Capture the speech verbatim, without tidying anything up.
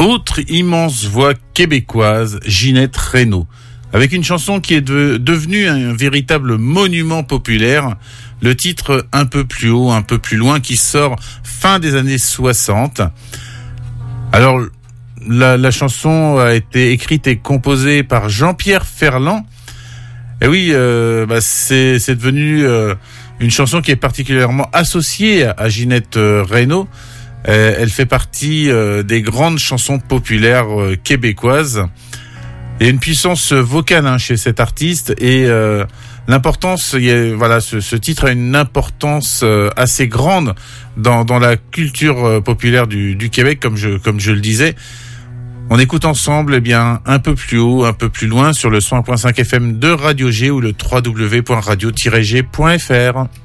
Autre immense voix québécoise, Ginette Renault, avec une chanson qui est de, devenue un véritable monument populaire, le titre Un peu plus haut, un peu plus loin, qui sort fin des années soixante. Alors, la, la chanson a été écrite et composée par Jean-Pierre Ferland. Et oui, euh, bah c'est, c'est devenu euh, une chanson qui est particulièrement associée à Ginette euh, Renault. Euh, elle fait partie euh, des grandes chansons populaires euh, québécoises. Il y a une puissance vocale hein, chez cet artiste et euh, l'importance, il y a, voilà, ce, ce titre a une importance euh, assez grande dans, dans la culture euh, populaire du, du Québec, comme je, comme je le disais. On écoute ensemble, eh bien, un peu plus haut, un peu plus loin sur le cent un virgule cinq F M de Radio G ou le w w w point radio tiret g point f r.